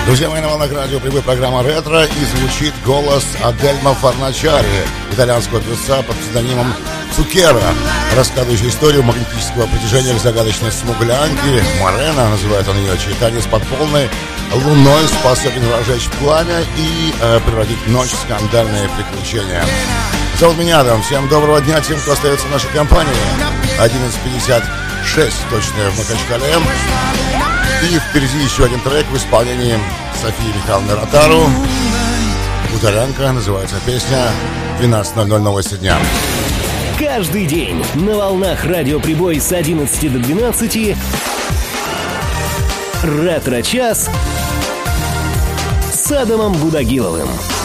Друзья мои, на волнах радио прибыла программа «Ретро», и звучит голос Адельмо Форначари, итальянского певца под псевдонимом Цукера, рассказывающий историю магнетического притяжения к загадочной смуглянке. Морена, называет он ее, чей танец под полной луной способен разжечь пламя и превратить ночь в скандальные приключения. Зовут меня Адам. Всем доброго дня тем, кто остается в нашей компании. 11:56 точно в Махачкале. И впереди еще один трек в исполнении Софии Михайловны Ротару. «Гутарянка», называется песня. 12:00 новости дня. Каждый день на волнах радио Прибой с 11 до 12 «Ретро-час» с Адамом Гудагиловым.